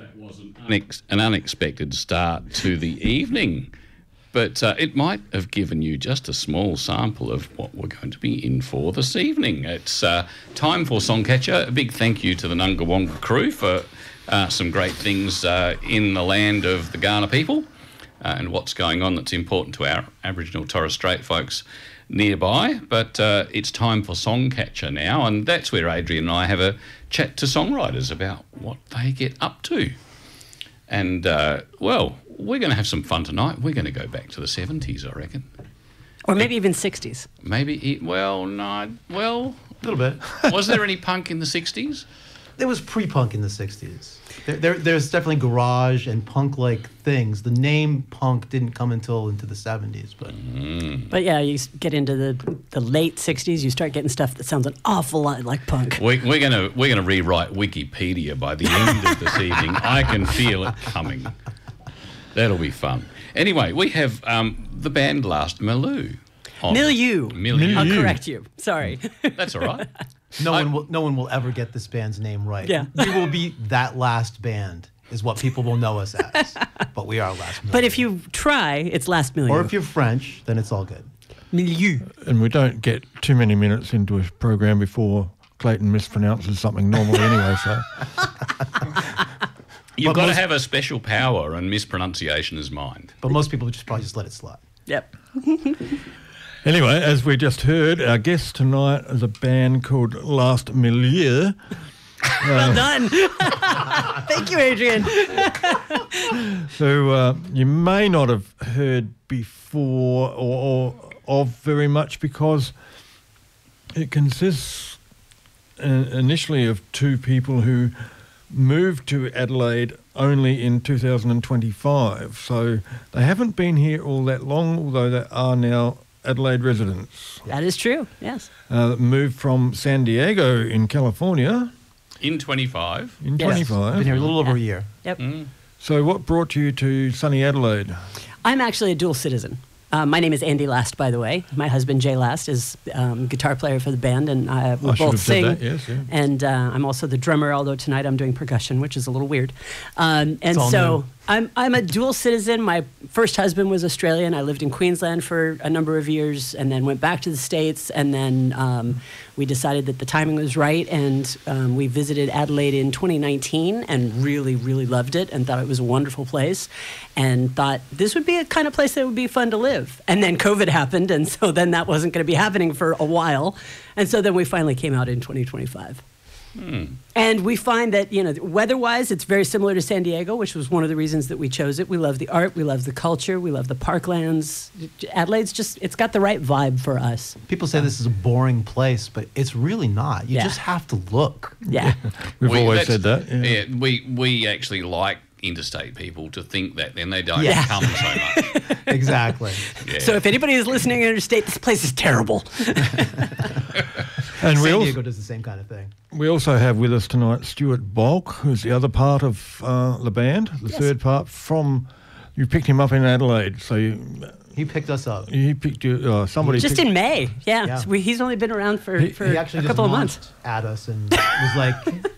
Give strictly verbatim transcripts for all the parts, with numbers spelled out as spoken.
That was an, unex- an unexpected start to the evening, but uh, it might have given you just a small sample of what we're going to be in for this evening. It's uh, time for Songcatcher. A big thank you to the Nungawonga crew for uh, some great things uh, in the land of the Kaurna people uh, and what's going on that's important to our Aboriginal Torres Strait folks nearby. But uh, it's time for Songcatcher now, and that's where Adrian and I have a chat to songwriters about what they get up to. And, uh, well, we're going to have some fun tonight. We're going to go back to the seventies, I reckon. Or maybe even sixties. Maybe, well, no, well... A little bit. Was there any punk in the sixties? There was pre-punk in the sixties. There, there, there's definitely garage and punk-like things. The name punk didn't come until into the seventies, but... Mm. But yeah, you get into the the late sixties, you start getting stuff that sounds an awful lot like punk. We, we're going to we're gonna rewrite Wikipedia by the end of this evening. I can feel it coming. That'll be fun. Anyway, we have um, the band Last Milieu. on. Milieu. Milieu. I'll correct you. Sorry. That's all right. No I- one will. No one will ever get this band's name right. Yeah. We will be that last band, is what people will know us as. But we are Last Milieu. But if you try, it's Last Milieu. or if you're French, then it's all good. Milieu. And we don't get too many minutes into a program before Clayton mispronounces something normally anyway, so... You've But got to most- have a special power, and mispronunciation is mine. But most people just probably just let it slide. Yep. Anyway, as we just heard, our guest tonight is a band called Last Milieu. Well done. Thank you, Adrian. who uh, you may not have heard before or, or of very much, because it consists uh, initially of two people who moved to Adelaide only in two thousand twenty-five. So they haven't been here all that long, although they are now Adelaide residents. That is true, yes. Uh, moved from San Diego in California In twenty-five. in Yes. twenty-five. Been here a little over Yeah. a year. Yep. Mm. So what brought you to sunny Adelaide? I'm actually a dual citizen. Uh, my name is Andy Last, by the way. My husband, Jay Last, is um, guitar player for the band, and uh, we I should both have said sing. that, yes, yeah. And uh, I'm also the drummer, although tonight I'm doing percussion, which is a little weird. Um, and all so new. I'm, I'm a dual citizen. My first husband was Australian. I lived in Queensland for a number of years and then went back to the States. And then um, we decided that the timing was right. And um, we visited Adelaide in twenty nineteen and really, really loved it and thought it was a wonderful place and thought this would be a kind of place that would be fun to live. And then COVID happened. And so then that wasn't going to be happening for a while. And so then we finally came out in twenty twenty-five. Hmm. And we find that, you know, weather-wise, it's very similar to San Diego, which was one of the reasons that we chose it. We love the art, we love the culture, we love the parklands. Adelaide's just, it's got the right vibe for us. People say this is a boring place, but it's really not. You Yeah. just have to look. Yeah. We've We- always that's- said that. Yeah. Yeah, we, we actually like interstate people to think that, then they don't Yeah. come so much. Exactly. Yeah. So if anybody is listening interstate, this place is terrible. And we San also, Diego does the same kind of thing. we also have with us tonight Stuart Bulk, who's the other part of uh, the band, the Yes. third part from... You picked him up in Adelaide, so you, He picked us up. he picked you... Uh, somebody Just picked, in May. Yeah. Yeah. So we, he's only been around for, He- for He actually a just couple of launched months. at us and was like,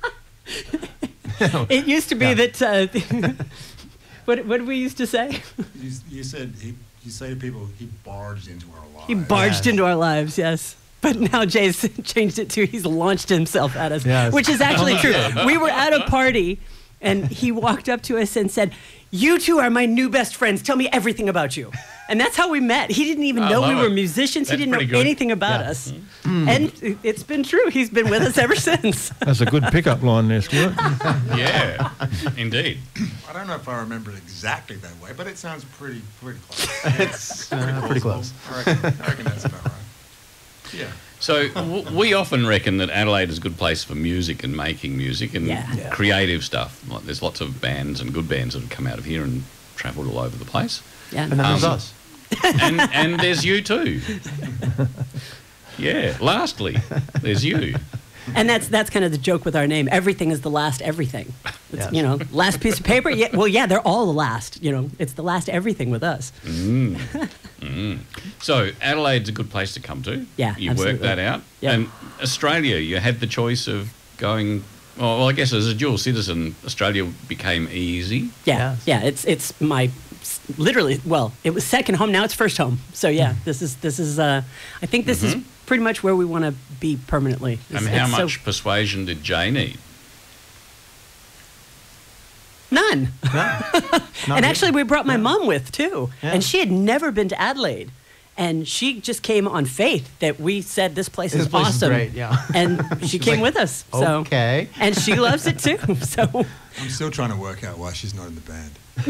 It used to be Yeah. that, uh, what, what did we used to say? You, you said he, you say to people he barged into our lives. He barged Yes. into our lives, yes. But now Jay's changed it to he's launched himself at us, Yes. which is actually true. We were at a party, and he walked up to us and said, "You two are my new best friends. Tell me everything about you." And that's how we met. He didn't even I know we love were it. musicians. That's he didn't know pretty good. anything about Yeah. us. And it's been true. He's been with us ever since. That's a good pickup line there, Stuart. Yeah, indeed. I don't know if I remember it exactly that way, but it sounds pretty pretty close. it's uh, pretty close. I reckon, I reckon that's about right. Yeah. So w- we often reckon that Adelaide is a good place for music and making music and Yeah. Yeah. creative stuff. Like, there's lots of bands and good bands that have come out of here and travelled all over the place. Yeah. And then there's Um, us. And, and there's you too. Yeah. Lastly, there's you. And that's that's kind of the joke with our name. Everything is the last everything. It's, Yes. You know, last piece of paper. Yeah, well, yeah, they're all the last. You know, it's the last everything with us. Mm. Mm. So Adelaide's a good place to come to. Yeah, You absolutely. worked that out. Yeah. And Australia, you had the choice of going Well, well, I guess as a dual citizen, Australia became easy. Yeah, Yes. yeah. It's it's my literally. Well, it was second home. Now it's first home. So yeah, Mm-hmm. this is this is. Uh, I think this is pretty much where we want to be permanently. I It's- mean, how it's so- much persuasion did Jay need? None. No, not And really. actually, we brought my mom with too, Yeah. and she had never been to Adelaide, and she just came on faith that we said this place This is place is awesome. great, yeah. And she She's came like, with us. So okay. and she loves it too. So I'm still trying to work out why she's not in the band.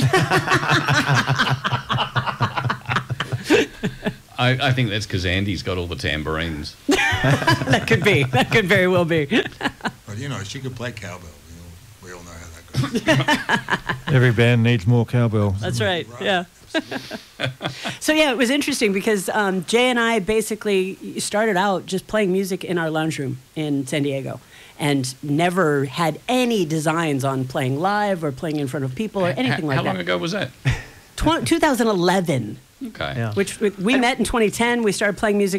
I, I think that's because Andy's got all the tambourines. that could be. That could very well be. But you know, she could play cowbell. You know, we all know how that goes. Every band needs more cowbell. That's right. Right. Yeah. So yeah, it was interesting because um, Jay and I basically started out just playing music in our lounge room in San Diego, and never had any designs on playing live or playing in front of people or anything how, like how that. long ago was that? Tw- twenty eleven, Okay. Yeah. which we we met in twenty ten. We started playing music